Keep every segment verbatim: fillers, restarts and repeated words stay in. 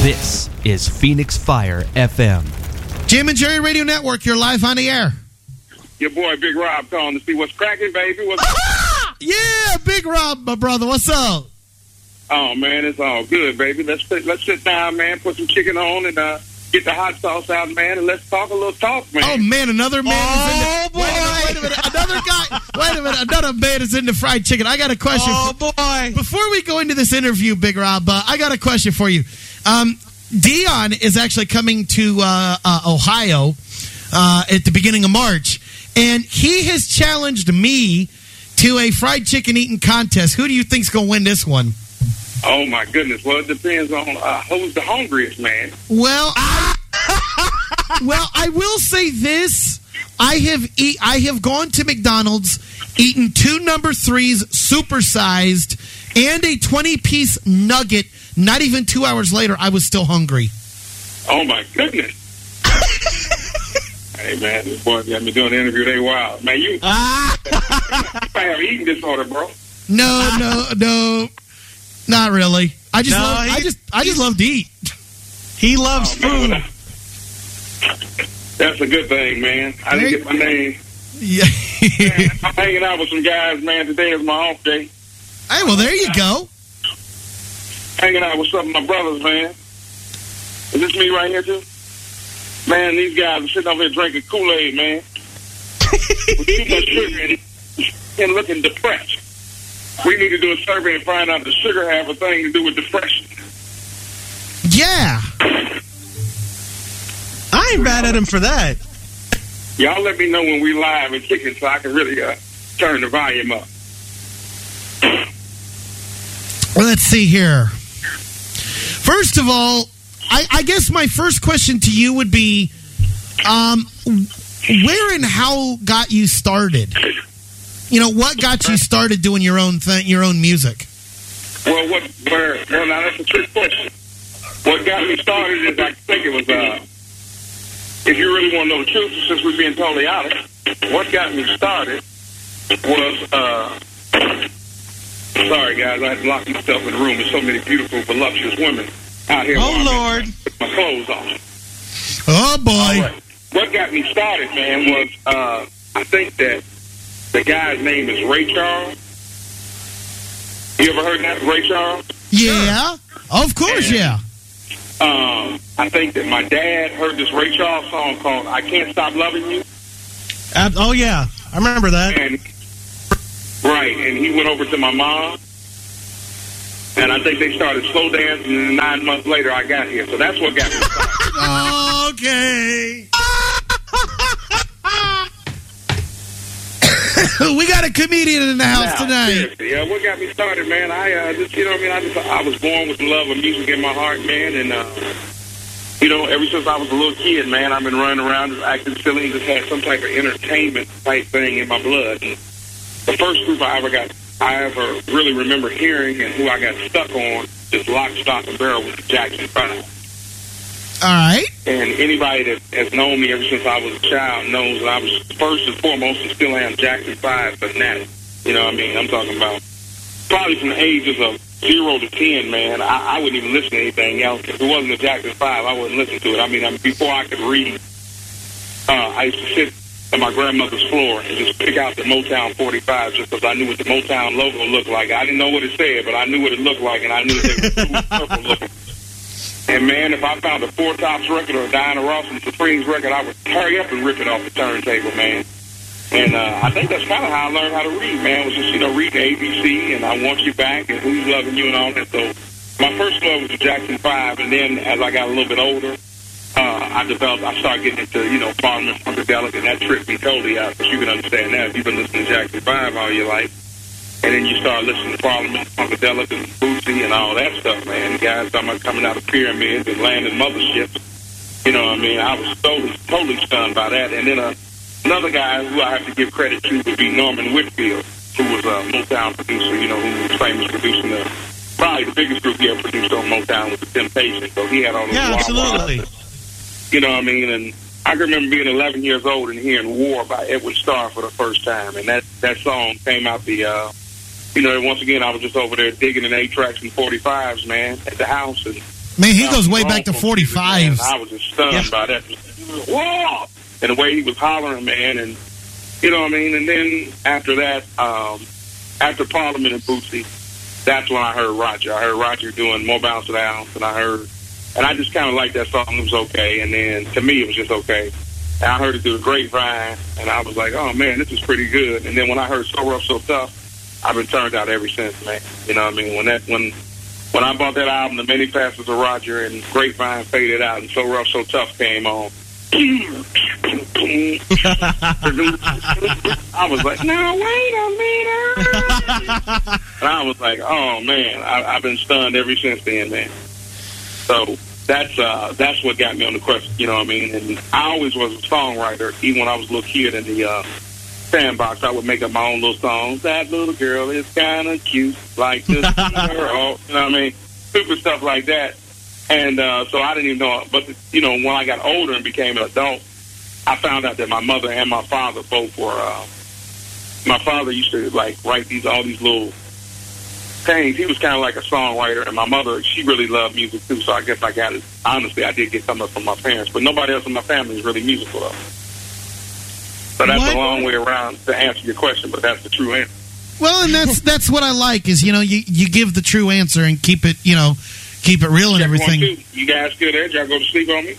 This is Phoenix Fire F M. Jim and Jerry Radio Network, you're live on the air. Your boy Big Rob calling to see what's cracking, baby. What's Yeah, Big Rob, my brother. What's up? Oh, man, it's all good, baby. Let's sit, let's sit down, man, put some chicken on and uh, get the hot sauce out, man, and let's talk a little talk, man. Oh, man, another man oh, is in the... boy. Wait a minute, wait a minute. Another guy... Wait a minute. Another man is into fried chicken. I got a question. Oh, for, boy. Before we go into this interview, Big Rob, uh, I got a question for you. Um, Dion is actually coming to uh, uh, Ohio uh, at the beginning of March, and he has challenged me to a fried chicken eating contest. Who do you think's going to win this one? Oh, my goodness. Well, it depends on uh, who's the hungriest, man. Well, I, well, I will say this. I have eat, I have gone to McDonald's, eaten two number threes, supersized, and a twenty-piece nugget. Not even two hours later, I was still hungry. Oh, my goodness. Hey, man, this boy got me doing the interview. They wild. Man, you, Ah. you have eating disorder, bro. No, no, no, not really. I just, No, love, he- I just, I just love to eat. He loves Oh, food. man. That's a good thing, man. I didn't get my name. Yeah. Man, I'm hanging out with some guys, man. Today is my off day. Hey, well, there you go. Hanging out with some of my brothers, man. Is this me right here, too? Man, these guys are sitting over here drinking Kool-Aid, man. With too much sugar in it and looking depressed. We need to do a survey and find out if the sugar have a thing to do with depression. Yeah. I ain't mad at him for that. Y'all let me know when we live and kicking so I can really uh, turn the volume up. Well, let's see here. First of all, I, I guess my first question to you would be, um, where and how got you started? You know, what got you started doing your own thing, your own music? Well, what? Where? Well, now that's a trick question. What got me started is I think it was, uh, if you really want to know the truth, since we're being totally honest, what got me started was, uh, sorry guys, I had to lock myself in the room with so many beautiful, voluptuous women out here. Oh, Lord. With my clothes on. Oh, boy. All right. What got me started, man, was uh, I think that the guy's name is Ray Charles. You ever heard that, Ray Charles? Yeah. Of course, And, yeah. Um, I think that my dad heard this Ray Charles song called "I Can't Stop Loving You." Ab- oh, yeah. I remember that. And right, and he went over to my mom, and I think they started slow dancing. And nine months later, I got here, so that's what got me started. Okay. We got a comedian in the house Now, tonight. seriously, yeah, what got me started, man? I uh, just, you know, what I mean, I just, I was born with the love of music in my heart, man, and uh, you know, ever since I was a little kid, man, I've been running around just acting silly and just had some type of entertainment type thing in my blood. And the first group I ever got, I ever really remember hearing and who I got stuck on is Lock, Stock, and Barrel with the Jackson Five. All right. And anybody that has known me ever since I was a child knows that I was first and foremost and still am Jackson Five fanatic. You know what I mean? I'm talking about probably from the ages of zero to ten, man. I, I wouldn't even listen to anything else. If it wasn't a Jackson Five, I wouldn't listen to it. I mean, I mean before I could read, uh, I used to sit on my grandmother's floor and just pick out the Motown forty-five just because I knew what the Motown logo looked like. I didn't know what it said, but I knew what it looked like, and I knew they were blue, purple looking. And, man, if I found a Four Tops record or a Diana Ross and Supremes record, I would hurry up and rip it off the turntable, man. And uh, I think that's kind of how I learned how to read, man, was just, you know, reading A B C and I Want You Back and Who's Loving You and all that. So my first love was the Jackson Five, and then as I got a little bit older, uh, I developed, I started getting into, you know, Parliament, Funkadelic, and that tripped me totally out. But you can understand that if you've been listening to Jackson Five all your life. And then you start listening to Parliament, Funkadelic, and Bootsy and all that stuff, man. The guys talking about coming out of pyramids and landing motherships. You know what I mean? I was totally, totally stunned by that. And then uh, another guy who I have to give credit to would be Norman Whitfield, who was a Motown producer, you know, who was famous producing the, probably the biggest group he ever produced on Motown was the Temptations. So he had all those Yeah, wild absolutely. wild, you know what I mean? And I can remember being eleven years old and hearing War by Edwin Starr for the first time. And that, that song came out the... Uh, You know, once again, I was just over there digging in eight tracks and forty-fives, man, at the house, and Man, he goes Um, way back to wrong forty-fives. man. I was just stunned Yeah. by that. Whoa! And the way he was hollering, man, and you know what I mean. And then after that, um, after Parliament and Bootsy, that's when I heard Roger. I heard Roger doing More Bounce Down, and I heard, and I just kind of liked that song. It was okay, and then to me, it was just okay. And I heard it through the grapevine, and I was like, oh man, this is pretty good. And then when I heard So Rough, So Tough, I've been turned out ever since, man. You know what I mean? When that when when I bought that album, The Many Facets of Roger, and Grapevine faded out, and So Rough, So Tough came on. I was like, no, wait a minute. And I was like, oh man, I, I've been stunned ever since then, man. So that's uh, that's what got me on the question, you know what I mean? And I always was a songwriter, even when I was a little kid in the uh, sandbox. I would make up my own little songs. That little girl is kind of cute, like this girl, you know what I mean? Stupid stuff like that. And uh, so I didn't even know. But, you know, when I got older and became an adult, I found out that my mother and my father both were, uh, my father used to, like, write these all these little things. He was kind of like a songwriter. And my mother, she really loved music, too. So I guess I got it. Honestly, I did get some of it from my parents. But nobody else in my family is really musical, though. So that's What? a long way around to answer your question, but that's the true answer. Well, and that's that's what I like is, you know, you, you give the true answer and keep it, you know, keep it real and Check one, everything. two. You guys still there? Did y'all go to sleep on me?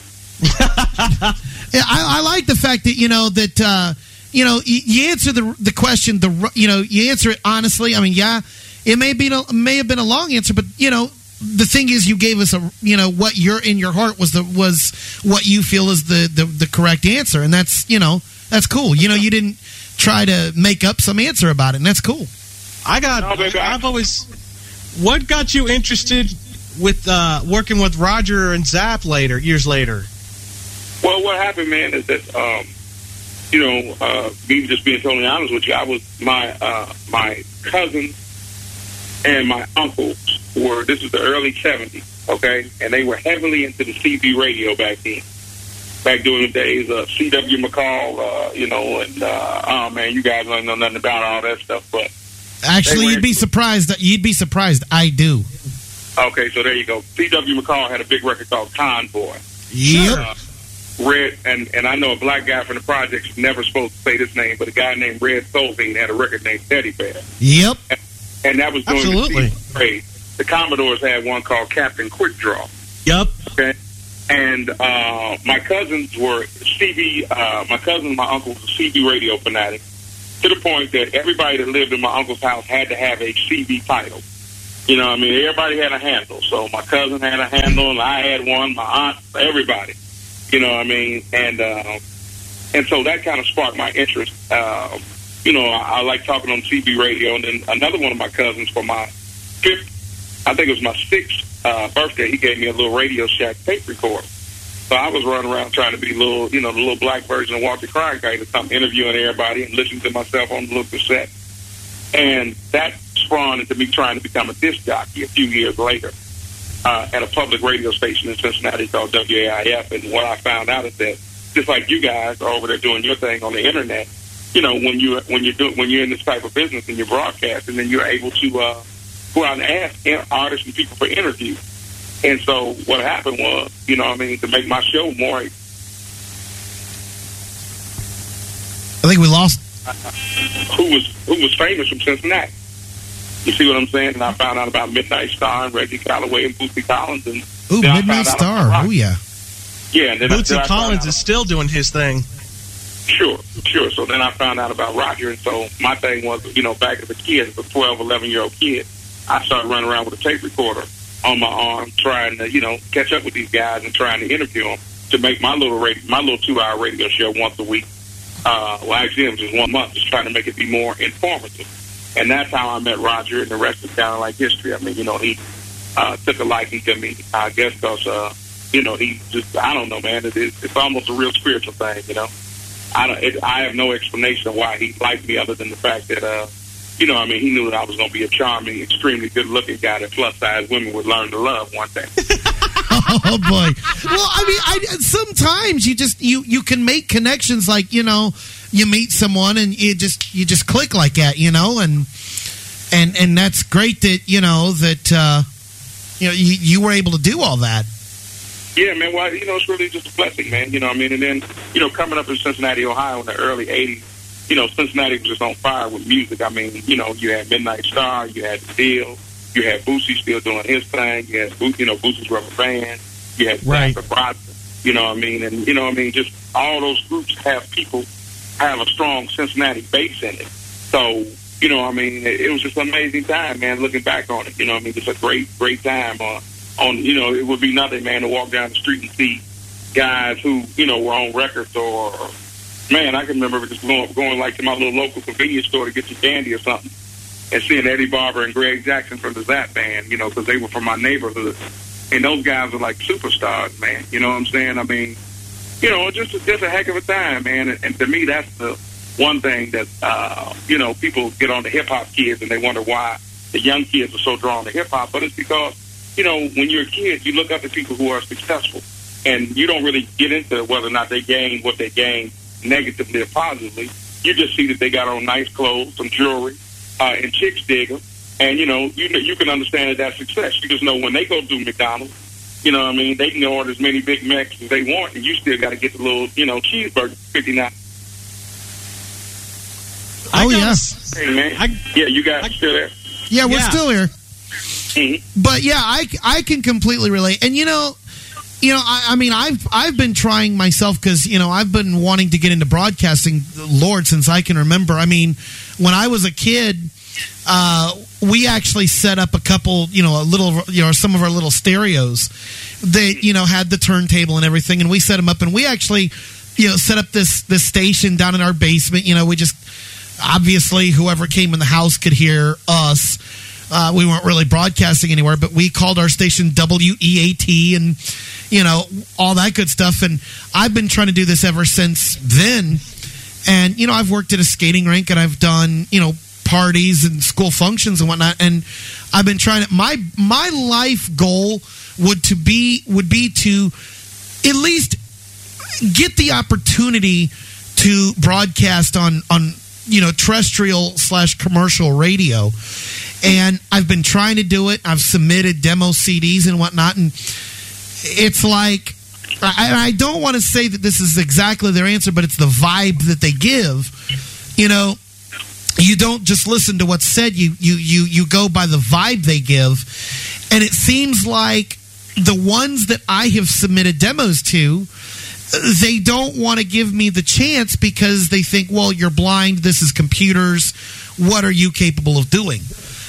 Yeah, I, I like the fact that, you know, that, uh, you know, you, you answer the the question, the r- you know, you answer it honestly. I mean, yeah, it may be a, may have been a long answer, but, you know, the thing is you gave us a, you know, what you're in your heart was the was what you feel is the, the, the correct answer. And that's, you know, that's cool. You know, you didn't try to make up some answer about it, and that's cool. I got. No, baby, I- I've always. What got you interested with uh, working with Roger and Zapp later, years later? Well, what happened, man, is that, um, you know, uh, me just being totally honest with you, I was, my uh, my cousin and my uncles were, this is the early seventies, okay? And they were heavily into the C B radio back then. Back during the days of C W McCall, uh, you know, and, uh, oh, man, you guys don't know nothing about all that stuff, but. Actually, were- you'd be surprised. That, you'd be surprised. I do. Okay, so there you go. C W McCall had a big record called Convoy. Yep. Uh, Red, and, and I know a black guy from the projects, never supposed to say this name, but a guy named Red Solvine had a record named Teddy Bear. Yep. And that was during Absolutely. the season grade. The Commodores had one called Captain Quick Draw. Yup. Okay. And uh, my cousins were C B, uh, my cousin and my uncle was a C B radio fanatic, to the point that everybody that lived in my uncle's house had to have a C B title. You know what I mean? Everybody had a handle. So my cousin had a handle, and I had one, my aunt, everybody. You know what I mean? And uh, and so that kind of sparked my interest. Uh, you know, I, I like talking on C B radio. And then another one of my cousins for my fifth, I think it was my sixth uh, birthday, he gave me a little Radio Shack tape recorder. So I was running around trying to be little, you know, the little black version of Walter Cronkite, or something, interviewing everybody and listening to myself on the little cassette. And that spawned into me trying to become a disc jockey a few years later uh, at a public radio station in Cincinnati called W A I F. And what I found out is that just like you guys are over there doing your thing on the internet, you know, when you when you do when you're in this type of business and you're broadcasting, then you're able to uh, go out and ask artists and people for interviews. And so what happened was, you know, what I mean, to make my show more. I think we lost. Who was who was famous from Cincinnati? You see what I'm saying? And I found out about Midnight Star and Reggie Calloway and Bootsy Collins. And Ooh, then I Midnight found out Star. about rock. Oh, yeah. Yeah, and then I- then Bootsy I found Collins out- is still doing his thing. Sure, sure. So then I found out about Roger, and so my thing was, you know, back as a kid, as a twelve, eleven-year-old kid, I started running around with a tape recorder on my arm, trying to, you know, catch up with these guys and trying to interview them to make my little radio, my little two-hour radio show once a week. Uh, well, actually, it was just one month, just trying to make it be more informative. And that's how I met Roger, and the rest is kind of like history. I mean, you know, he uh, took a liking to me, I guess, because, uh, you know, he just, I don't know, man, it, it, it's almost a real spiritual thing, you know. I don't. It, I have no explanation of why he liked me other than the fact that, uh, you know, I mean, he knew that I was going to be a charming, extremely good-looking guy that plus-size women would learn to love one day. Oh boy. Well, I mean, I sometimes you just you you can make connections, like, you know, you meet someone and you just you just click like that, you know, and and and that's great that, you know, that uh you know, you, you were able to do all that. Yeah, man. Well, you know, it's really just a blessing, man. You know what I mean? And then, you know, coming up in Cincinnati, Ohio in the early eighties, you know, Cincinnati was just on fire with music. I mean, you know, you had Midnight Star, you had The Deal, you had Boosie still doing his thing, you had, you know, Boosie's Rubber Band, you had Right. Stafford Brodson, you know what I mean? And, you know what I mean, just all those groups have people, have a strong Cincinnati base in it. So, you know what I mean, it, it was just an amazing time, man, looking back on it. You know what I mean? Just a great, great time on, on, you know, it would be nothing, man, to walk down the street and see guys who, you know, were on records or, man, I can remember just going, going like to my little local convenience store to get some candy or something and seeing Eddie Barber and Greg Jackson from the Zap Band, you know, because they were from my neighborhood. And those guys are like superstars, man. You know what I'm saying? I mean, you know, just, just a heck of a time, man. And, and to me, that's the one thing that, uh, you know, people get on the hip-hop kids and they wonder why the young kids are so drawn to hip-hop. But it's because, you know, when you're a kid, you look up to people who are successful. And you don't really get into whether or not they gain what they gain negatively or positively. You just see that they got on nice clothes, some jewelry, uh, and chicks dig them. And, you know, you you can understand that that's success. You just know when they go to McDonald's, you know what I mean, they can order as many Big Macs as they want, and you still got to get the little, you know, cheeseburger, fifty-nine. Oh, gotta yeah. s- Hey, man. I- yeah, you guys I- still there? Yeah, we're Yeah. still here. Mm-hmm. But yeah, I, I can completely relate. And you know, you know, I, I mean, I've I've been trying myself because you know I've been wanting to get into broadcasting, Lord, since I can remember. I mean, when I was a kid, uh, we actually set up a couple, you know, a little, you know, some of our little stereos. They, you know, had the turntable and everything, and we set them up, and we actually, you know, set up this this station down in our basement. You know, we just obviously whoever came in the house could hear us. Uh, we weren't really broadcasting anywhere, but we called our station W E A T and, you know, all that good stuff. And I've been trying to do this ever since then. And, you know, I've worked at a skating rink and I've done, you know, parties and school functions and whatnot. And I've been trying to, my, my life goal would to be, would be to at least get the opportunity to broadcast on, on, you know, terrestrial slash commercial radio. And I've been trying to do it. I've submitted demo C Ds and whatnot. And it's like, I, I don't want to say that this is exactly their answer, but it's the vibe that they give. You know, you don't just listen to what's said. You, you, you, you go by the vibe they give. And it seems like the ones that I have submitted demos to, they don't want to give me the chance because they think, well, you're blind. This is computers. What are you capable of doing?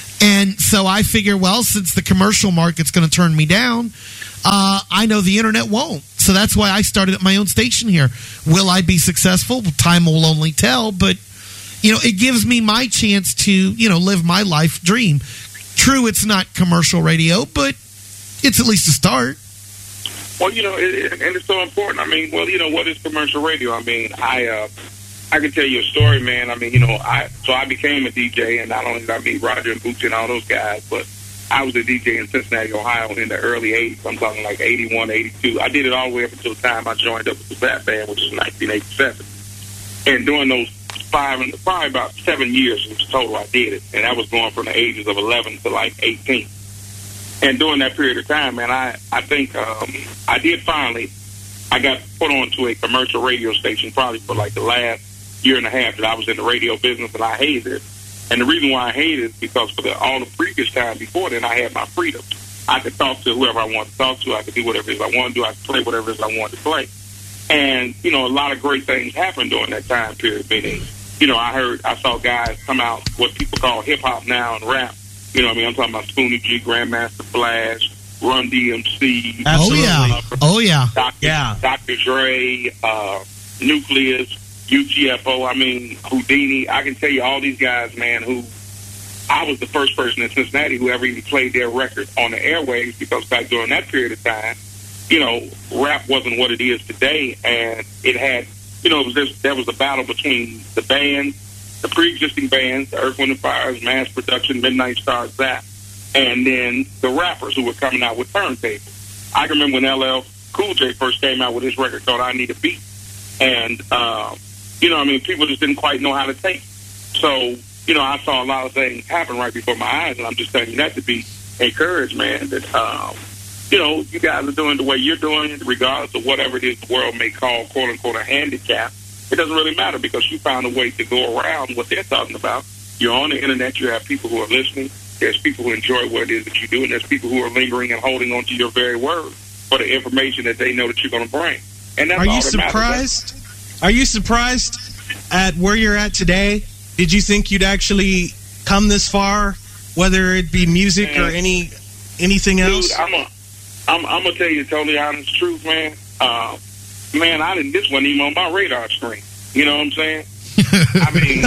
And so I figure, well, since the commercial market's going to turn me down, uh, I know the internet won't. So that's why I started at my own station here. Will I be successful? Time will only tell. But, you know, it gives me my chance to, you know, live my life dream. True, it's not commercial radio, but it's at least a start. Well, you know, it, it, and it's so important. I mean, well, you know, what is commercial radio? I mean, I uh, I can tell you a story, man. I mean, you know, I so I became a D J, and not only did I meet Roger and Bootsy and all those guys, but I was a D J in Cincinnati, Ohio in the early eighties. I'm talking like eighty-one, eighty-two. I did it all the way up until the time I joined up with the Zap Band, which is nineteen eighty-seven. And during those five, and probably about seven years in total, I did it. And that was going from the ages of eleven to like eighteen. And during that period of time, man, I, I think um, I did finally, I got put onto a commercial radio station probably for like the last year and a half that I was in the radio business, and I hated it. And the reason why I hated it is because for the, all the previous time before then, I had my freedom. I could talk to whoever I wanted to talk to. I could do whatever it is I wanted to do. I could play whatever it is I wanted to play. And, you know, a lot of great things happened during that time period. Meaning, you know, I heard, I saw guys come out, what people call hip-hop now and rap. You know what I mean? I'm talking about Spoonie G, Grandmaster Flash, Run D M C. Absolutely. Oh, yeah. Oh, yeah. Doctor Yeah. Doctor Dre, uh, Nucleus, U T F O, I mean, Houdini. I can tell you all these guys, man, who I was the first person in Cincinnati who ever even played their record on the airwaves, because back during that period of time, you know, rap wasn't what it is today, and it had, you know, it was just, there was a battle between the band, the pre-existing bands, the Earth, Wind and Fire's, Mass Production, Midnight Star, Zap, and then the rappers who were coming out with turntables. I can remember when L L Cool J first came out with his record called I Need a Beat. And, um, you know, I mean, people just didn't quite know how to take it. So, you know, I saw a lot of things happen right before my eyes, and I'm just telling you that to be encourage, man, that, um, you know, you guys are doing the way you're doing it, regardless of whatever it is the world may call, quote unquote, a handicap. It doesn't really matter because you found a way to go around what they're talking about. You're on the internet. You have people who are listening. There's people who enjoy what it is that you do, and there's people who are lingering and holding on to your very word for the information that they know that you're going to bring. And that's Are all you that matters. surprised? Are you surprised at where you're at today? Did you think you'd actually come this far, whether it be music Man, or any anything else? Dude, I'm a, I'm, I'm gonna tell you the totally honest truth, man. Uh, man, I didn't. This wasn't even on my radar screen. You know what I'm saying? I mean,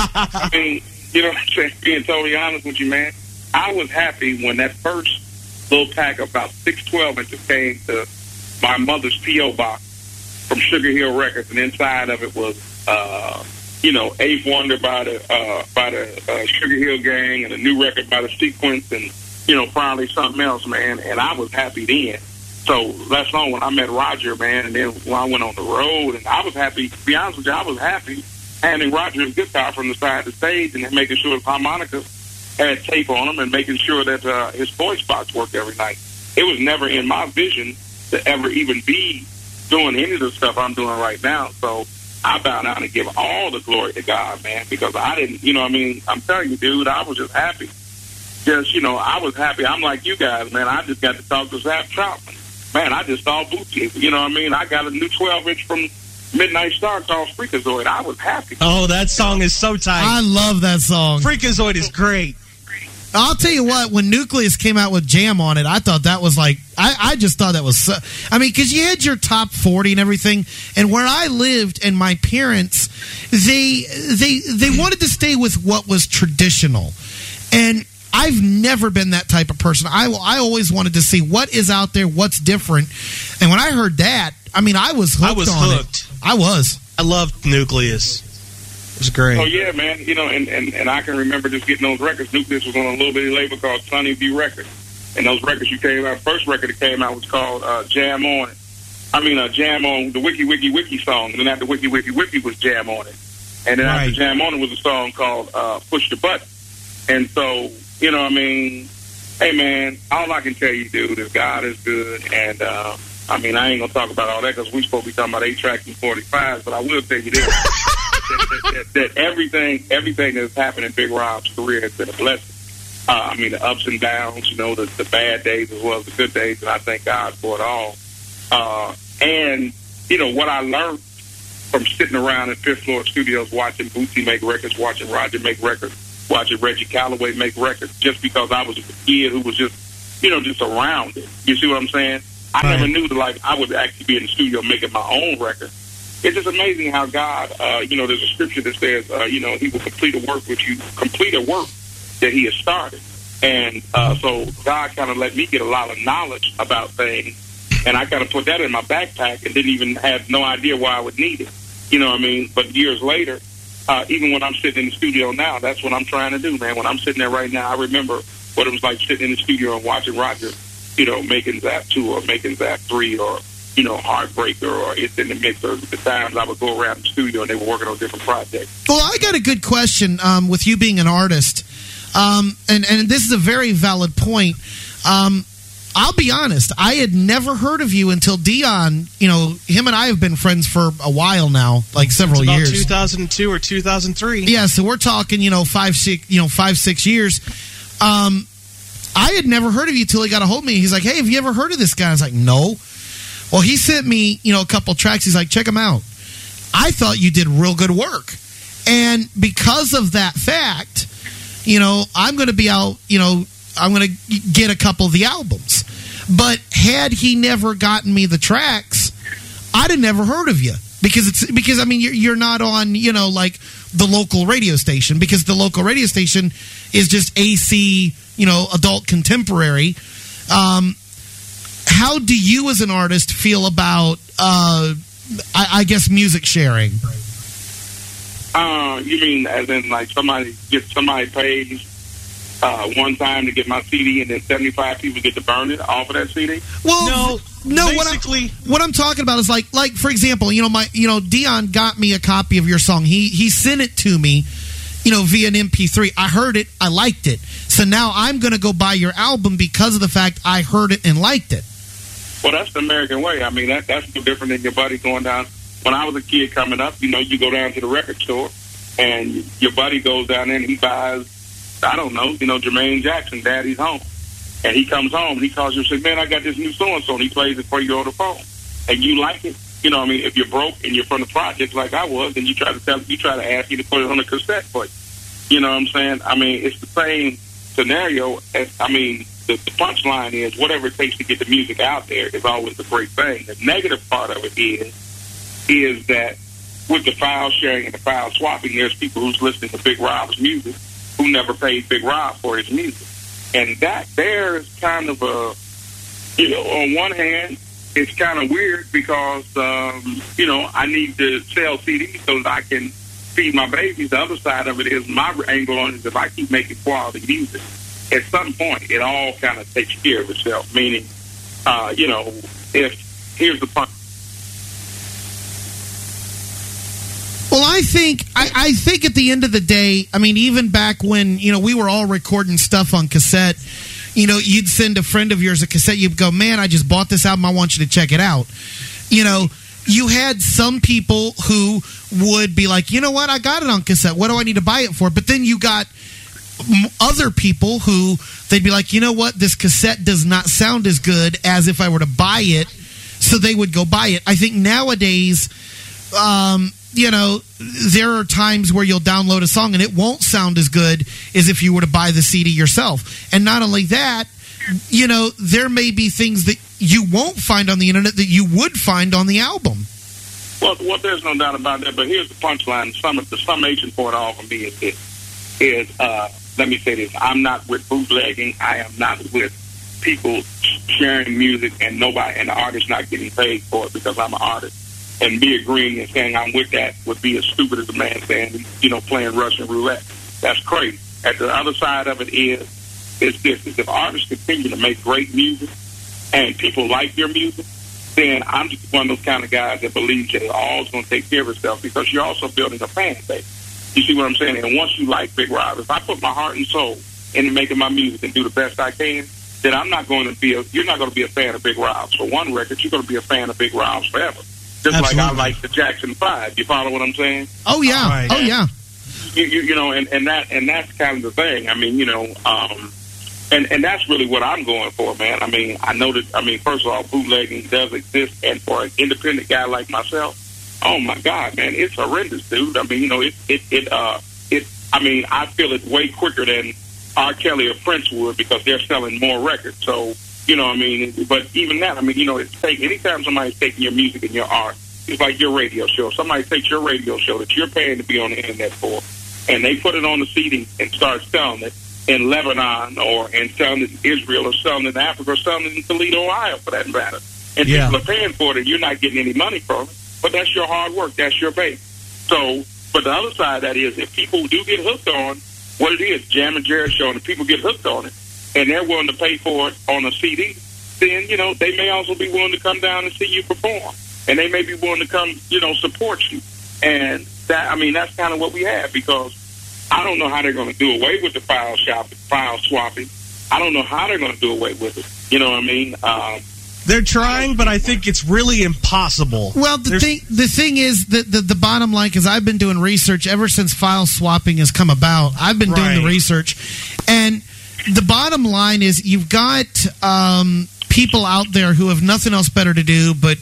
I mean, you know what I'm saying? Being totally honest with you, man, I was happy when that first little pack of about six twelve inches came to my mother's P O box from Sugar Hill Records, and inside of it was, uh, you know, Eighth Wonder by the uh, by the uh, Sugar Hill Gang, and a new record by the Sequence, and you know, probably something else, man. And I was happy then. So that's on when I met Roger, man, and then when I went on the road, and I was happy. To be honest with you, I was happy handing Roger his guitar from the side of the stage and making sure his harmonicas had tape on them and making sure that uh, his voice box worked every night. It was never in my vision to ever even be doing any of the stuff I'm doing right now. So I bow down and give all the glory to God, man, because I didn't, you know what I mean? I'm telling you, dude, I was just happy. Just, you know, I was happy. I'm like you guys, man. I just got to talk to Zap Troutman. Man, I just saw Bootsy. You know what I mean? I got a new twelve inch from Midnight Star called Freakazoid. I was happy. Oh, that song is so tight. I love that song. Freakazoid is great. I'll tell you what, when Nucleus came out with Jam on it, I thought that was like, I, I just thought that was, so, I mean, because you had your top forty and everything, and where I lived and my parents, they they they wanted to stay with what was traditional. And I've never been that type of person. I, I always wanted to see what is out there, what's different. And when I heard that, I mean, I was hooked I was on hooked. it. I was. I loved Nucleus. It was great. Oh, yeah, man. You know, and, and, and I can remember just getting those records. Nucleus was on a little bitty label called Sunny View Records. And those records you came out, first record that came out was called uh, Jam On It. I mean, uh, Jam On, the Wiki Wiki Wiki song. And then after Wiki Wiki Wiki was Jam On It. And then Right. after Jam On It was a song called uh, Push the Button. And so, you know what I mean? Hey, man, all I can tell you, dude, is God is good. And, uh, I mean, I ain't going to talk about all that because we're supposed to be talking about eight tracks and forty-fives, but I will tell you this. that, that, that, that everything everything that's happened in Big Rob's career has been a blessing. Uh, I mean, the ups and downs, you know, the, the bad days as well as the good days, and I thank God for it all. Uh, and, you know, what I learned from sitting around in Fifth Floor Studios watching Bootsy make records, watching Roger make records, watching Reggie Calloway make records, just because I was a kid who was just, you know, just around it. You see what I'm saying? I Right. never knew that, like, I would actually be in the studio making my own record. It's just amazing how God, uh, you know, there's a scripture that says, uh, you know, he will complete a work which you complete a work that he has started. And uh, so God kind of let me get a lot of knowledge about things, and I kind of put that in my backpack and didn't even have no idea why I would need it. You know what I mean? But years later, uh, even when I'm sitting in the studio now, that's what I'm trying to do, man. When I'm sitting there right now, I remember what it was like sitting in the studio and watching Roger, you know, making Zap two or making Zap three or, you know, Heartbreaker or It's in the Mix, or the times I would go around the studio and they were working on different projects. Well, I got a good question um, with you being an artist. Um, and, and this is a very valid point. Um, I'll be honest, I had never heard of you until Dion, you know, him and I have been friends for a while now, like several It's about years. two thousand two or two thousand three. Yeah, so we're talking, you know, five, six, you know, five, six years. Um, I had never heard of you till he got a hold of me. He's like, "Hey, have you ever heard of this guy?" I was like, "No." Well, he sent me, you know, a couple tracks. He's like, "Check them out." I thought you did real good work, and because of that fact, you know, I'm going to be out. You know, I'm going to get a couple of the albums. But had he never gotten me the tracks, I'd have never heard of you. Because it's because I mean you're, you're not on, you know, like the local radio station, because the local radio station is just A C, you know, adult contemporary. Um, how do you as an artist feel about uh, I, I guess music sharing? Uh, you mean as in like somebody get somebody pays uh, one time to get my C D and then seventy-five people get to burn it off of that C D? Well, No, no. basically- what, I, what I'm talking about is like, like for example, you know, my, you know, Dion got me a copy of your song. He he sent it to me, you know, via an M P three. I heard it, I liked it. So now I'm going to go buy your album because of the fact I heard it and liked it. Well, that's the American way. I mean, that that's no different than your buddy going down. When I was a kid coming up, you know, you go down to the record store, and your buddy goes down there and he buys, I don't know, you know, Jermaine Jackson, Daddy's Home. And he comes home and he calls you and says, man, I got this new so-and-so, and he plays it for you on the phone. And you like it. You know, I mean, if you're broke and you're from the projects like I was, then you try to tell, you try to ask you to put it on a cassette for you. You know what I'm saying? I mean, it's the same scenario. As, I mean, the, the punchline is whatever it takes to get the music out there is always a great thing. The negative part of it is, is that with the file sharing and the file swapping, there's people who's listening to Big Rob's music who never paid Big Rob for his music. And that there is kind of a, you know, on one hand, it's kind of weird because, um, you know, I need to sell C Ds so that I can feed my babies. The other side of it is my angle on it is if I keep making quality music, at some point it all kind of takes care of itself. Meaning, uh, you know, if here's the point. Well, I think I, I think at the end of the day, I mean, even back when, you know, we were all recording stuff on cassette, you know, you'd send a friend of yours a cassette, you'd go, man, I just bought this album, I want you to check it out. You know, you had some people who would be like, you know what, I got it on cassette, what do I need to buy it for? But then you got other people who, they'd be like, you know what, this cassette does not sound as good as if I were to buy it, so they would go buy it. I think nowadays, um, you know, there are times where you'll download a song and it won't sound as good as if you were to buy the C D yourself. And not only that, you know, there may be things that you won't find on the internet that you would find on the album. Well, well there's no doubt about that, but here's the punchline. Some, the summation for it all for me is this, is, uh, let me say this, I'm not with bootlegging. I am not with people sharing music and nobody, and the artist not getting paid for it because I'm an artist. And me agreeing and saying I'm with that would be as stupid as a man saying, you know, playing Russian roulette. That's crazy. At the other side of it is, is this, is if artists continue to make great music and people like your music, then I'm just one of those kind of guys that believes that it all's going to take care of itself because you're also building a fan base. You see what I'm saying? And once you like Big Rob, if I put my heart and soul into making my music and do the best I can, then I'm not going to be a, you're not going to be a fan of Big Rob's for one record. You're going to be a fan of Big Rob's forever. Just Absolutely. Like I like the Jackson Five. You follow what I'm saying? Oh yeah, right. oh yeah. You, you, you know, and, and that and that's kind of the thing. I mean, you know, um, and and that's really what I'm going for, man. I mean, I know that. I mean, first of all, bootlegging does exist, and for an independent guy like myself, oh my God, man, it's horrendous, dude. I mean, you know, it it it uh it. I mean, I feel it way quicker than R. Kelly or Prince would because they're selling more records. So. You know what I mean? But even that, I mean, you know, it's take, anytime somebody's taking your music and your art, it's like your radio show. Somebody takes your radio show that you're paying to be on the internet for, and they put it on the C D and start selling it in Lebanon or and selling it in Israel or selling it in Africa or selling it in Toledo, Ohio, for that matter. And yeah. people are paying for it and you're not getting any money from it. But that's your hard work. That's your base. So, but the other side of that is if people do get hooked on what it is, Jam and Jerry Show, and if people get hooked on it, and they're willing to pay for it on a C D, then, you know, they may also be willing to come down and see you perform. And they may be willing to come, you know, support you. And that, I mean, that's kind of what we have because I don't know how they're going to do away with the file shopping, file swapping. I don't know how they're going to do away with it. You know what I mean? Um, they're trying, but I think it's really impossible. Well, the There's- thing the thing is, that the, the bottom line, because I've been doing research ever since file swapping has come about. I've been right. doing the research. And the bottom line is you've got um, people out there who have nothing else better to do, but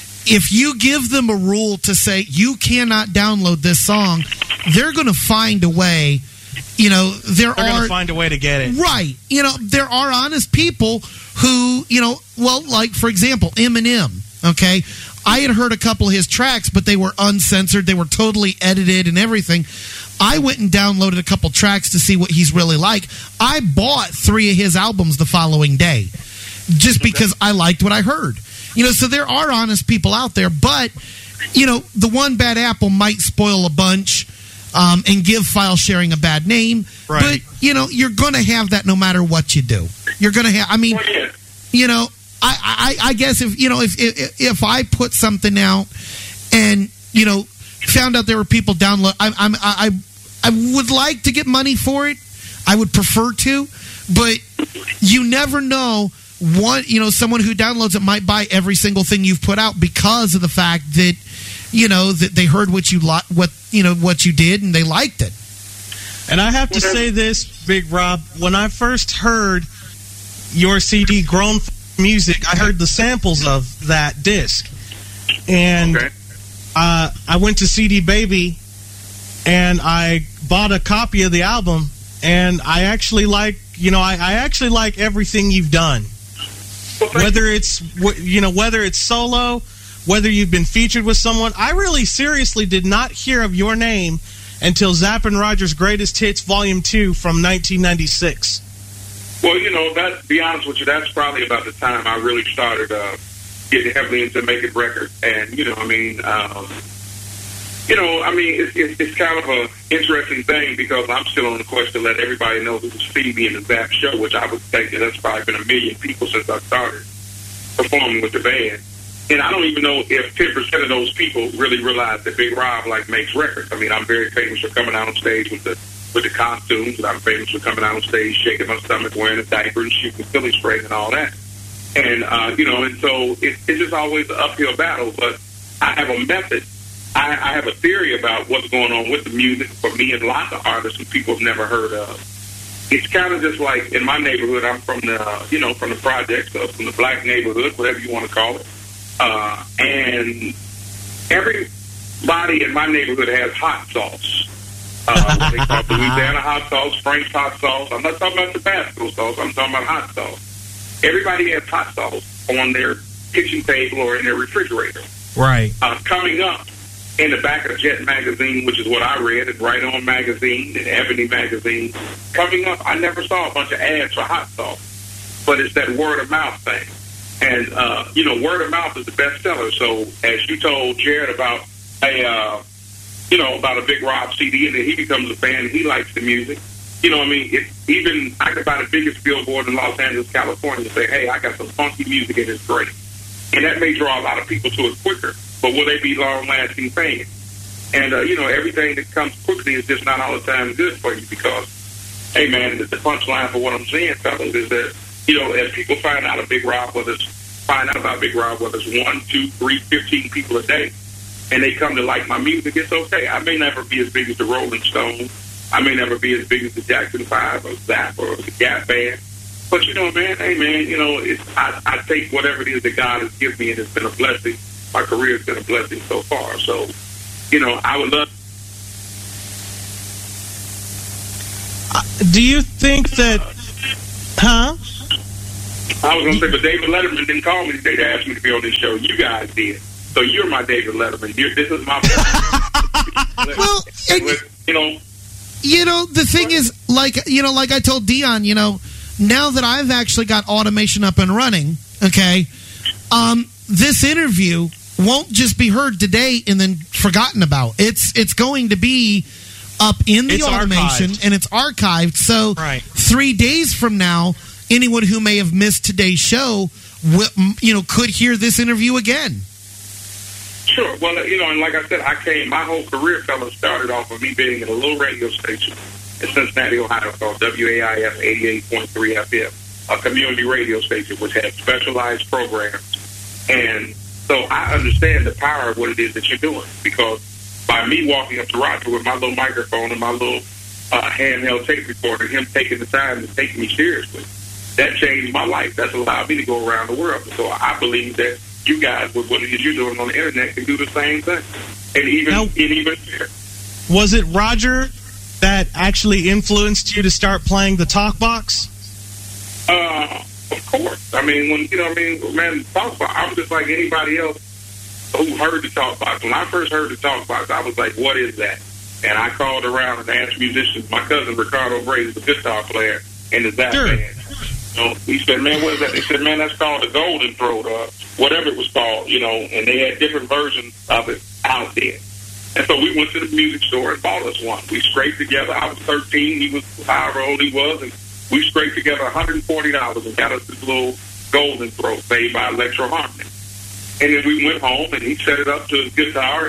if you give them a rule to say you cannot download this song, they're going to find a way. You know, there they're are going to find a way to get it. Right. You know, there are honest people who, you know, well, like, for example, Eminem, okay? I had heard a couple of his tracks, but they were uncensored. They were totally edited and everything. I went and downloaded a couple tracks to see what he's really like. I bought three of his albums the following day just because I liked what I heard. You know, so there are honest people out there, but, you know, the one bad apple might spoil a bunch um, and give file sharing a bad name. Right. But, you know, you're going to have that no matter what you do. You're going to have, I mean, you know, I, I, I guess if, you know, if, if if I put something out and, you know, found out there were people download, I, I'm, I, I would like to get money for it. I would prefer to, but you never know. One, you know, someone who downloads it might buy every single thing you've put out because of the fact that, you know, that they heard what you li- what you know what you did and they liked it. And I have to say this, Big Rob, when I first heard your C D, Grown Music, I heard the samples of that disc. And Okay. uh, I went to C D Baby and I bought a copy of the album, and I actually like, you know, I, I actually like everything you've done. Well, thank Whether it's, wh- you know, whether it's solo, whether you've been featured with someone. I really seriously did not hear of your name until Zapp and Rogers' Greatest Hits Volume two from nineteen ninety-six. Well, you know, that, to be honest with you, that's probably about the time I really started uh, getting heavily into making records. And, you know, I mean, um, you know, I mean, it's, it's, it's kind of a interesting thing because I'm still on the quest to let everybody know this is Stevie and the Zapp Show, which I would think that that's probably been a million people since I started performing with the band. And I don't even know if ten percent of those people really realize that Big Rob, like, makes records. I mean, I'm very famous for coming out on stage with the with the costumes, and I'm famous for coming out on stage, shaking my stomach, wearing a diaper, and shooting silly spray and all that. And, uh, you know, and so it, it's just always an uphill battle. But I have a method. I, I have a theory about what's going on with the music for me and lots of artists who people have never heard of. It's kind of just like in my neighborhood, I'm from the, you know, from the projects, so from the black neighborhood, whatever you want to call it. Uh, and everybody in my neighborhood has hot sauce. Uh, they call it Louisiana hot sauce, Frank's hot sauce. I'm not talking about Tabasco sauce. I'm talking about hot sauce. Everybody has hot sauce on their kitchen table or in their refrigerator. Right. Uh, coming up in the back of Jet magazine, which is what I read, and Right On magazine and Ebony magazine, coming up, I never saw a bunch of ads for hot sauce. But it's that word of mouth thing. And, uh, you know, word of mouth is the best seller. So as you told Jared about a, uh, you know, about a Big Rob C D, and then he becomes a fan and he likes the music. You know what I mean? It, even I could buy the biggest billboard in Los Angeles, California, and say, hey, I got some funky music and it's great. And that may draw a lot of people to it quicker. But will they be long-lasting fans? And, uh, you know, everything that comes quickly is just not all the time good for you because, hey, man, the, the punchline for what I'm saying, fellas, is that, you know, as people find out of Big Rob, whether it's, find out about Big Rob, whether it's one, two, three, fifteen people a day, and they come to like my music, it's okay. I may never be as big as the Rolling Stones. I may never be as big as the Jackson Five or Zapp or the Gap Band. But, you know, man, hey, man, you know, it's, I, I take whatever it is that God has given me, and it's been a blessing. My career has been a blessing so far. So, you know, I would love. Uh, do you think that, huh? I was going to say, but David Letterman didn't call me today to ask me to be on this show. You guys did. So you're my David Letterman. You're, this is my. Well, it, you know. You know, the thing is, like, you know, like I told Dion, you know, now that I've actually got automation up and running, okay, um, this interview won't just be heard today and then forgotten about. It's it's going to be up in the It's automation archived. and it's archived. So Right. three days from now, anyone who may have missed today's show, will, you know, could hear this interview again. Sure. Well, you know, and like I said, I came, my whole career, fellas, started off of me being at a little radio station in Cincinnati, Ohio called W A I F eighty-eight point three F M, a community radio station which had specialized programs. And so I understand the power of what it is that you're doing because by me walking up to Roger with my little microphone and my little uh, handheld tape recorder, him taking the time to take me seriously, that changed my life. That's allowed me to go around the world. So I believe that you guys, with what it is you're doing on the internet, can do the same thing. And even, Now, and even was it Roger that actually influenced you to start playing the talk box? Uh, of course. I mean, when, you know, I mean, man, talk box, I'm just like anybody else who heard the talk box. When I first heard the talk box, I was like, what is that? And I called around and asked musicians. My cousin, Ricardo Bray, is a guitar player in the Zapp Sure. band. So he said, man, what is that? They said, man, that's called the Golden Throat, or whatever it was called, you know, and they had different versions of it out there. And so we went to the music store and bought us one. We scraped together. I was thirteen. He was however old he was. And we scraped together one hundred forty dollars and got us this little Golden Throat made by Electro Harmony. And then we went home and he set it up to his guitar and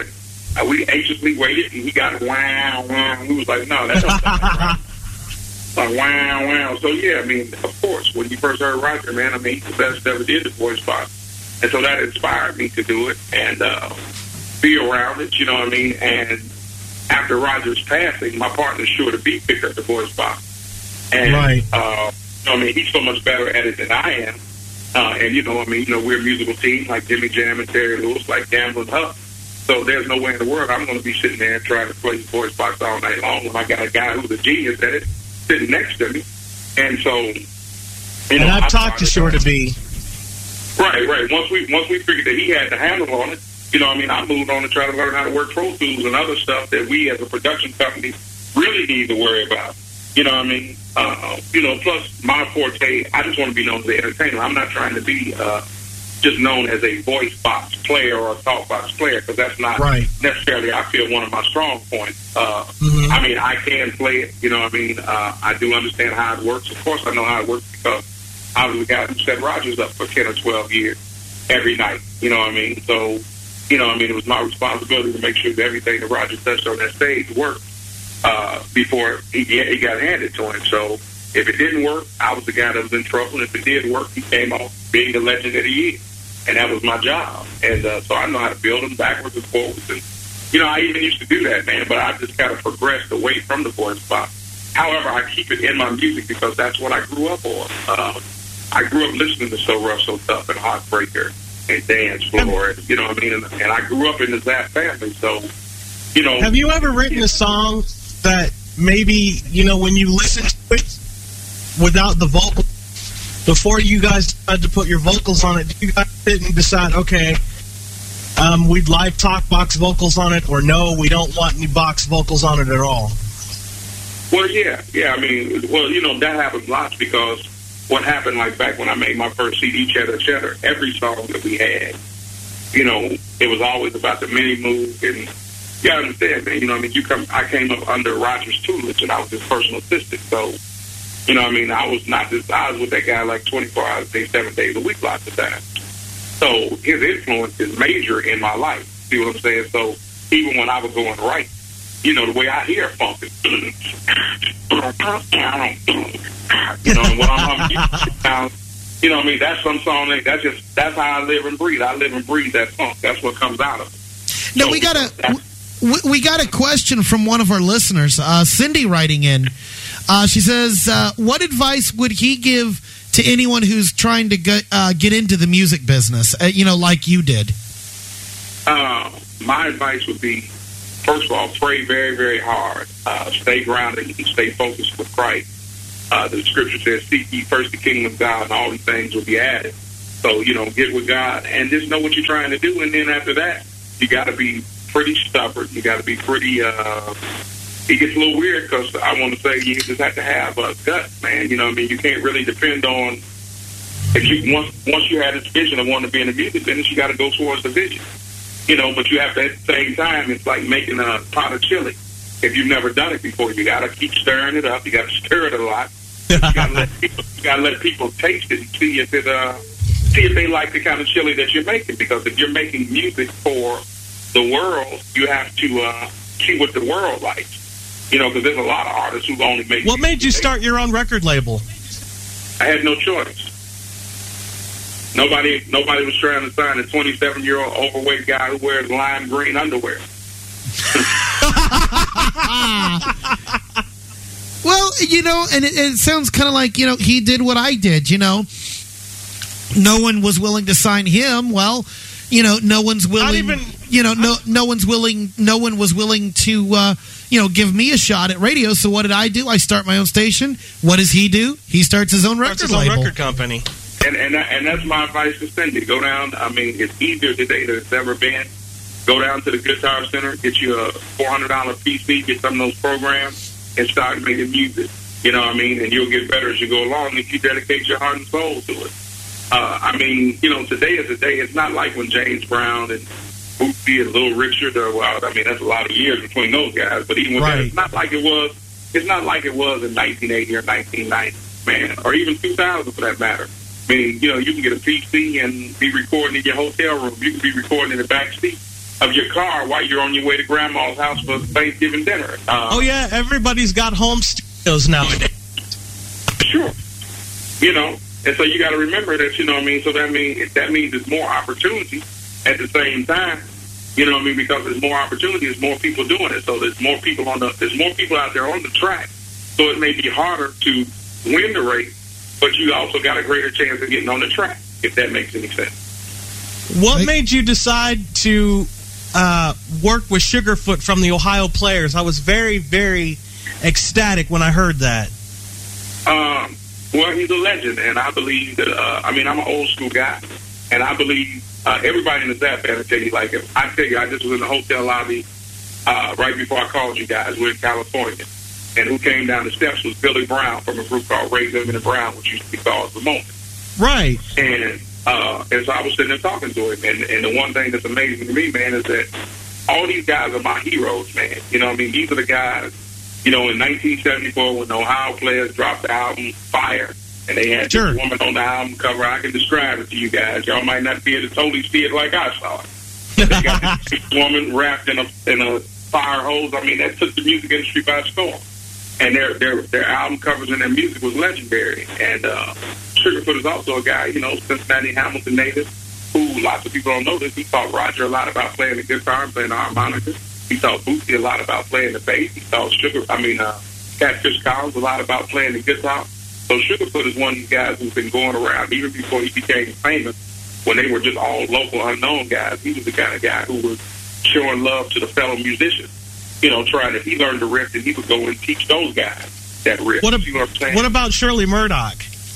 Uh, we anxiously waited, and he got wow, wow. We was like, no, that don't sound right. Like, wow, wow. So, yeah, I mean, of course, when you first heard Roger, man, I mean, he's the best that ever did the voice box. And so that inspired me to do it and uh, be around it, you know what I mean? And after Roger's passing, my partner, Sure to Be, picked up the voice box. And, right. uh, you know, I mean, he's so much better at it than I am. Uh, and, you know, I mean, you know, we're a musical team like Jimmy Jam and Terry Lewis, like Gamble and Huff. So there's no way in the world I'm going to be sitting there and trying to play the voice box all night long when I got a guy who's a genius at it sitting next to me. And so, you know, and I've I talked to Sure to Be. Right, right. Once we once we figured that he had the handle on it, you know, I mean, I moved on to try to learn how to work Pro Tools and other stuff that we as a production company really need to worry about. You know what I mean? Uh, you know, plus my forte, I just want to be known as an entertainer. I'm not trying to be uh, just known as a voice box player or a talk box player, because that's not right. necessarily, I feel, one of my strong points. Uh, mm-hmm. I mean, I can play it, you know what I mean? Uh, I do understand how it works. Of course I know how it works because I was the guy who set Rogers up for ten or twelve years every night, you know what I mean? So, you know what I mean, it was my responsibility to make sure that everything that Rogers touched on that stage worked uh, before he, he got handed to him. So if it didn't work, I was the guy that was in trouble. And if it did work, he came off being the legend that he is. And that was my job. And uh, so I know how to build them backwards and forwards. And, you know, I even used to do that, man, but I just kind of progressed away from the voice box. However, I keep it in my music because that's what I grew up on. Uh, I grew up listening to So Rough, So Tough and Heartbreaker and Dance Floor, you know what I mean? And, and I grew up in the Zapp family, so, you know. Have you ever written a song that maybe, you know, when you listen to it without the vocal, before you guys decided to put your vocals on it, did you guys sit and decide, okay, um, we'd like talk box vocals on it, or no, we don't want any box vocals on it at all? Well, yeah, yeah, I mean, well, you know, that happens lots because what happened, like, back when I made my first C D, Cheddar Cheddar, every song that we had, you know, it was always about the mini move. And you gotta understand, man, you know, I mean, you come, I came up under Roger's tutelage, and I was his personal assistant. So, you know, I mean, I was not this, I was with that guy like twenty-four hours a day, seven days a week, lots of times. So his influence is major in my life. See what I'm saying? So even when I was going right, you know, the way I hear funk is, you know, when I'm humming, you know what I mean? That's some song, that, that's just, that's how I live and breathe. I live and breathe that funk. That's what comes out of it. Now, so, we got a, we, we got a question from one of our listeners, uh, Cindy, writing in. Uh, she says, uh, what advice would he give to anyone who's trying to get, uh, get into the music business, uh, you know, like you did? Uh, my advice would be, first of all, pray very, very hard. Uh, stay grounded and stay focused with Christ. Uh, the scripture says, seek ye first the kingdom of God, and all these things will be added. So, you know, get with God and just know what you're trying to do. And then after that, you got to be pretty stubborn. You got to be pretty, uh, it gets a little weird because I want to say you just have to have a gut, man. You know what I mean? You can't really depend on, if you, once, once you have this vision of wanting to be in the music business, you got to go towards the vision. You know, but you have to, at the same time, it's like making a pot of chili. If you've never done it before, you got to keep stirring it up. You got to stir it a lot. You got to let people, you got to let people taste it and see if it, uh, see if they like the kind of chili that you're making. Because if you're making music for the world, you have to uh, see what the world likes. You know, because there's a lot of artists who only make. What made you start your own record label? I had no choice. Nobody, nobody was trying to sign a twenty-seven-year-old overweight guy who wears lime green underwear. Well, you know, and it, it sounds kind of like, you know, he did what I did, you know. No one was willing to sign him. Well, you know, no one's willing, Not even, you know, no no one's willing, no one was willing to, uh, you know, give me a shot at radio. So what did I do? I start my own station. What does he do? He starts his own record his own label. record company. And and and that's my advice to Cindy. Go down. I mean, it's easier today than it's ever been. Go down to the Guitar Center, get you a four hundred dollars P C, get some of those programs, and start making music. You know what I mean? And you'll get better as you go along if you dedicate your heart and soul to it. Uh, I mean, you know, today is a day. It's not like when James Brown and Bootsy and Little Richard, or well, I mean, that's a lot of years between those guys. But even with right. that, it's not like it was. It's not like it was in nineteen eighty or nineteen ninety, man, or even two thousand for that matter. I mean, you know, you can get a P C and be recording in your hotel room. You can be recording in the back seat. of your car while you're on your way to Grandma's house for Thanksgiving dinner. Uh, oh, yeah, everybody's got home studios nowadays. Sure. You know, and so you got to remember that, you know what I mean? So that means, that means there's more opportunity at the same time. You know what I mean? Because there's more opportunity, there's more people doing it. So there's more people on the, there's more people out there on the track. So it may be harder to win the race, but you also got a greater chance of getting on the track, if that makes any sense. What made you decide to uh, work with Sugarfoot from the Ohio Players? I was very, very ecstatic when I heard that. Um, well, he's a legend, and I believe that, uh, I mean, I'm an old school guy, and I believe uh, everybody in the Zap band will tell you, like, if I tell you, I just was in the hotel lobby uh, right before I called you guys. We're in California. And who came down the steps was Billy Brown from a group called Ray Zimmerman and Brown, which used to be called The Moment. Right. And uh, and so I was sitting there talking to him. And, and the one thing that's amazing to me, man, is that all these guys are my heroes, man. You know what I mean? These are the guys, you know, in nineteen seventy-four when the Ohio Players dropped the album Fire, and they had sure. this woman on the album cover. I can describe it to you guys. Y'all might not be able to totally see it like I saw it. They got this woman wrapped in a, in a fire hose. I mean, that took the music industry by storm. And their their their album covers and their music was legendary. And uh, Sugarfoot is also a guy, you know, Cincinnati Hamilton native, who lots of people don't know this. He taught Roger a lot about playing the guitar and playing the harmonica. He taught Bootsy a lot about playing the bass. He taught Sugar, I mean, uh, Catfish Collins a lot about playing the guitar. So Sugarfoot is one of these guys who's been going around even before he became famous. When they were just all local, unknown guys, he was the kind of guy who was showing love to the fellow musicians. You know, trying to, he learned to riff, and he would go and teach those guys that riff. What, a, you know what I'm saying? What about Shirley Murdoch?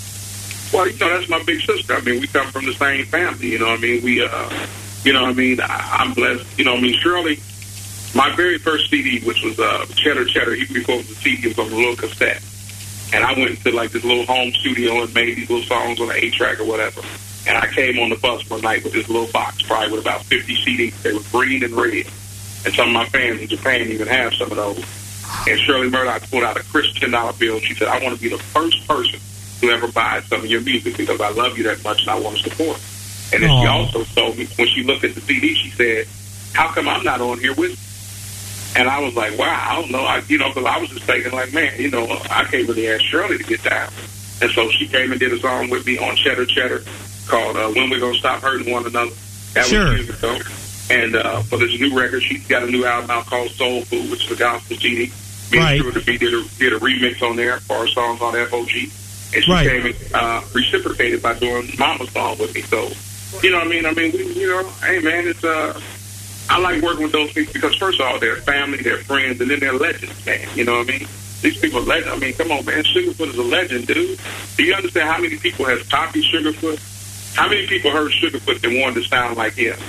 Well, you know, that's my big sister. I mean, we come from the same family, you know what I mean? We, uh, you know what I mean? I, I'm blessed. You know what I mean? Shirley, my very first C D, which was uh, Cheddar Cheddar, even before the C D was on a little cassette. And I went to, like, this little home studio and made these little songs on an eight-track or whatever. And I came on the bus one night with this little box, probably with about fifty C Ds. They were green and red. And some of my fans in Japan even have some of those. And Shirley Murdoch pulled out a crisp ten dollar bill, and she said, I want to be the first person to ever buy some of your music because I love you that much and I want to support. And then Aww. She also told me, when she looked at the C D, she said, how come I'm not on here with you? And I was like, wow, I don't know. I, you know, because I was just thinking, like, man, you know, I can't really ask Shirley to get down. And so she came and did a song with me on Cheddar Cheddar called uh, When We're Gonna Stop Hurting One Another. That sure. was years ago. And uh, for this new record, she's got a new album out called Soul Food, which is a gospel C D. Me right. and Stuart did a, did a remix on there for our songs on F O G. And she right. came and uh, reciprocated by doing Mama's song with me. So, you know what I mean? I mean, we, you know, hey, man, it's, uh, I like working with those people because, first of all, they're family, they're friends, and then they're legends, man. You know what I mean? These people are legends. I mean, come on, man. Sugarfoot is a legend, dude. Do you understand how many people have copied Sugarfoot? How many people heard Sugarfoot that wanted to sound like him?